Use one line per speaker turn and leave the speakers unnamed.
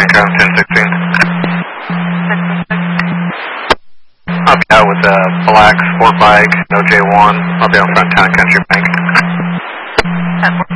Echo 1016. I'll be out with a black sport bike, no J1. I'll be on front Town Country Bank.